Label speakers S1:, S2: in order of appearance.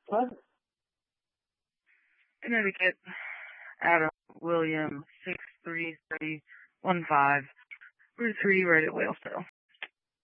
S1: What?
S2: Connecticut, Adam William 63315, Route 3, right at Whalestone.